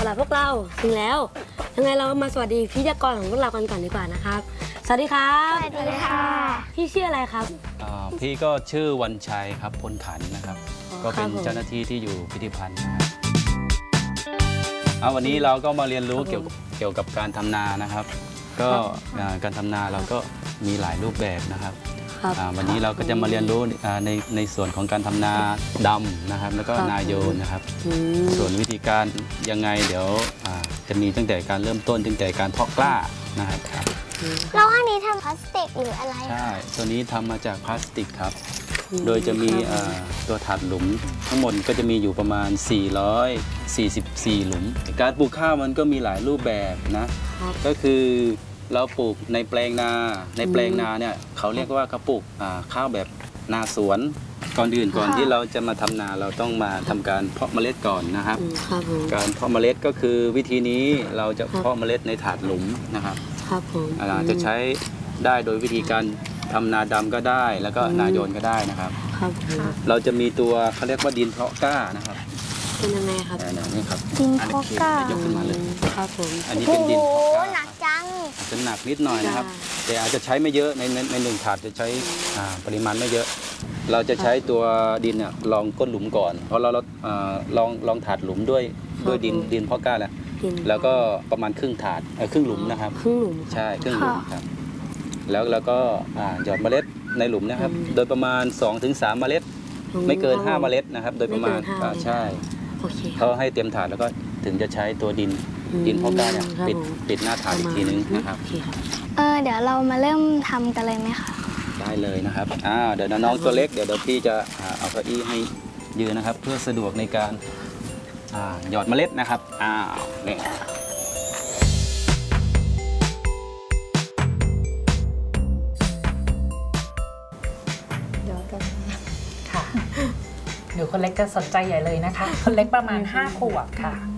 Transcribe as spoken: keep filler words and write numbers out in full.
ำหรับพวกเราถึงแล้วยังไงเรามาสวัสดีพิธีกรของพวกเรากันก่อนดีกว่านะครับสวัสดีครับสวัสดีค่ะพี่ชื่ออะไรครับพี่ก็ชื่อวันชัยครับพลขันนะครับก็เป็นเจ้าหน้าที่ที่อยู่พิพิธภัณฑ์นะครับเอาวันนี้เราก็มาเรียนรู้เกี่ยวกับเกี่ยวกับการทำนานะครับก็การทำนาเราก็มีหลายรูปแบบนะครับวันนี้เราก็จะมาเรียนรู้ในในส่วนของการทำนาดำนะครับแล้วก็นาโยนนะครับส่วนวิธีการยังไงเดี๋ยวจะมีตั้งแต่การเริ่มต้นตั้งแต่การเพาะกล้านะครับแล้วอันนี้ทำพลาสติกหรืออะไรใช่ตัวนี้ทำมาจากพลาสติกครับโดยจะมีตัวถาดหลุมทั้งหมดก็จะมีอยู่ประมาณสี่ร้อยสี่สิบสี่หลุมการปลูกข้าวมันก็มีหลายรูปแบบนะก็คือเราปลูกในแปลงนาในแปลงนาเนี่ยเขาเรียกว่าเขาปลูกข้าวแบบนาสวนก่อนอื่นก่อนที่เราจะมาทำนาเราต้องมาทำการเพาะเมล็ดก่อนนะครับการเพาะเมล็ดก็คือวิธีนี้เราจะเพาะเมล็ดในถาดหลุมนะครับจะใช้ได้โดยวิธีการทำนาดำก็ได้แล้วก็นาโยนก็ได้นะครับเราจะมีตัวเขาเรียกว่าดินเพาะกล้านะครับเป็นยังไงครับนี่ครับดินเพาะกล้ายกขึ้นมาเลยครับผมอันนี้เป็นดินเพาะกล้าหนักจังอาจจะหนักนิดหน่อยนะครับแต่อาจจะใช้ไม่เยอะในในหนึ่งถาดจะใช้ปริมาณไม่เยอะเราจะใช้ตัวดินเนี่ยลองก้นหลุมก่อนเพราะเราลองลองถาดหลุมด้วยด้วยดินดินเพาะกล้าแล้วแล้วก็ประมาณครึ่งถาดครึ่งหลุมนะครับครึ่งหลุมใช่ครึ่งหลุมครับแล้วแล้วก็หยอดเมล็ดในหลุมนะครับโดยประมาณ สองถึงสาม เมล็ดไม่เกินห้าเมล็ดนะครับโดยประมาณใช่เขาให้เตรียมถาดแล้วก็ถึงจะใช้ตัวดินดินเพาะกล้าเนี่ยปิดปิดหน้าถาดอีกทีนึงนะครับเออเดี๋ยวเรามาเริ่มทำกันเลยไหมคะได้เลยนะครับอ่าเดี๋ยวน้องตัวเล็กเดี๋ยวเดี๋ยวพี่จะเอาเก้าอี้ให้ยืนนะครับเพื่อสะดวกในการหยอดเมล็ดนะครับอ้าวเนี่ยค่ะหนูคนเล็กจะสนใจใหญ่เลยนะคะคนเล็กประมาณห้าขวบค่ะ